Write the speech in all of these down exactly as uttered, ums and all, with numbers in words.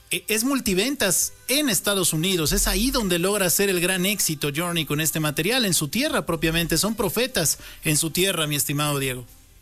es multiventas en Estados Unidos. Es ahí donde logra hacer el gran éxito Journey con este material, en su tierra propiamente. Son profetas en su tierra, mi estimado Diego.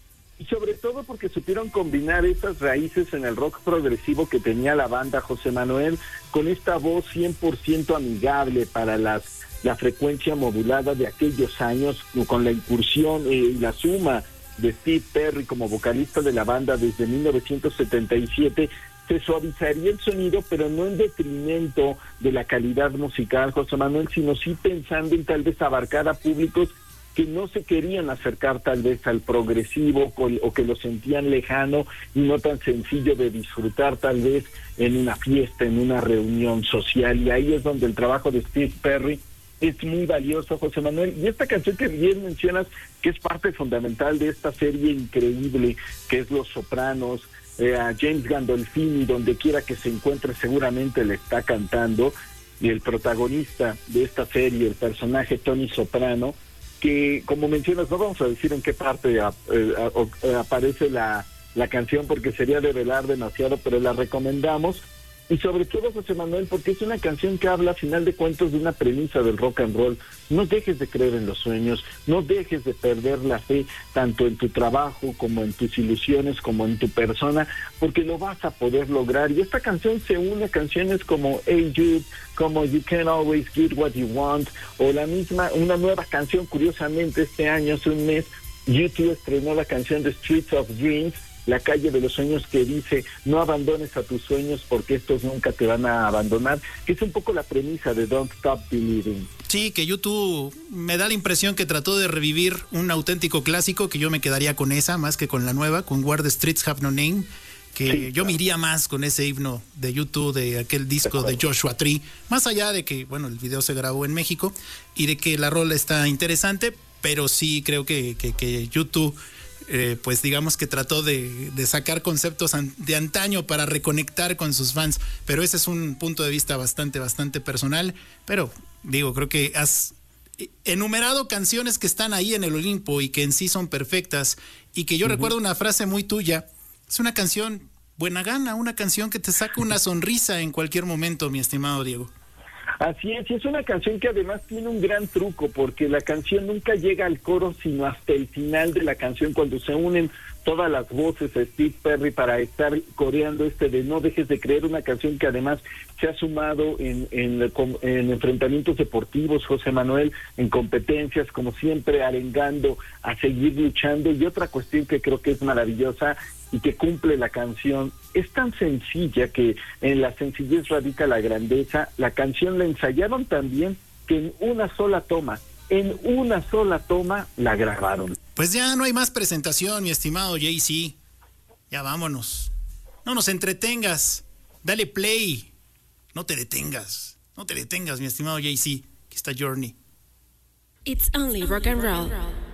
Y sobre todo porque supieron combinar esas raíces en el rock progresivo que tenía la banda, José Manuel, con esta voz cien por ciento amigable para las la frecuencia modulada de aquellos años, con la incursión y eh, la suma de Steve Perry como vocalista de la banda desde mil novecientos setenta y siete. Se suavizaría el sonido, pero no en detrimento de la calidad musical, José Manuel, sino sí pensando en tal vez abarcar a públicos que no se querían acercar tal vez al progresivo o que lo sentían lejano y no tan sencillo de disfrutar tal vez en una fiesta, en una reunión social. Y ahí es donde el trabajo de Steve Perry es muy valioso, José Manuel. Y esta canción que bien mencionas, que es parte fundamental de esta serie increíble que es Los Sopranos, eh, a James Gandolfini, donde quiera que se encuentre, seguramente le está cantando, y el protagonista de esta serie, el personaje Tony Soprano, que como mencionas, no vamos a decir en qué parte a, eh, a, a, aparece la, la canción porque sería develar demasiado, pero la recomendamos. Y sobre todo, José Manuel, porque es una canción que habla, a final de cuentas, de una premisa del rock and roll. No dejes de creer en los sueños, no dejes de perder la fe, tanto en tu trabajo, como en tus ilusiones, como en tu persona, porque lo vas a poder lograr. Y esta canción se une a canciones como Hey Jude, como You Can't Always Get What You Want, o la misma, una nueva canción, curiosamente, este año, hace un mes, U dos estrenó la canción de Streets of Dreams, La calle de los sueños, que dice: no abandones a tus sueños porque estos nunca te van a abandonar, que es un poco la premisa de Don't Stop Believing. Sí, que YouTube me da la impresión que trató de revivir un auténtico clásico, que yo me quedaría con esa más que con la nueva, con Where the Streets Have No Name, que sí, yo claro. me iría más con ese himno de YouTube, de aquel disco de, de Joshua Tree, más allá de que, bueno, el video se grabó en México y de que la rola está interesante, pero sí creo que, que, que YouTube... Eh, pues digamos que trató de, de sacar conceptos an, de antaño para reconectar con sus fans, pero ese es un punto de vista bastante, bastante personal, pero digo, creo que has enumerado canciones que están ahí en el Olimpo y que en sí son perfectas, y que yo uh-huh. recuerdo una frase muy tuya: es una canción buena gana, una canción que te saca una sonrisa en cualquier momento, mi estimado Diego. Así es, y es una canción que además tiene un gran truco, porque la canción nunca llega al coro sino hasta el final de la canción, cuando se unen todas las voces de Steve Perry para estar coreando este de No Dejes de Creer, una canción que además se ha sumado en, en, en enfrentamientos deportivos, José Manuel, en competencias, como siempre, arengando a seguir luchando. Y otra cuestión que creo que es maravillosa y que cumple la canción, es tan sencilla que en la sencillez radica la grandeza. La canción la ensayaron también que en una sola toma, en una sola toma la grabaron. Pues ya no hay más presentación, mi estimado Jay-Z. Ya vámonos. No nos entretengas. Dale play. No te detengas. No te detengas, mi estimado Jay-Z. Aquí está Journey. It's only rock and roll.